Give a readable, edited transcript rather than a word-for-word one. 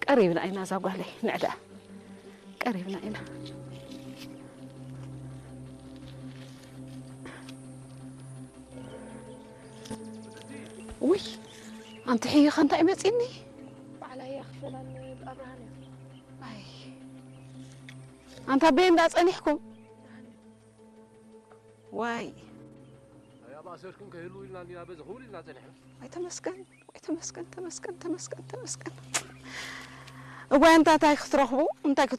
قريبنا إنا زاقولي نعدا قريبنا إنا وي أنت حي خنت أمتيني على يخفل الأبرهان أي أنت بين داس أنيحكم واي يا باسركم كهلو لنا دينا بزغول لنا تنحف واي تمسكن تمسكن وين أنت تاي خسرخبو أنت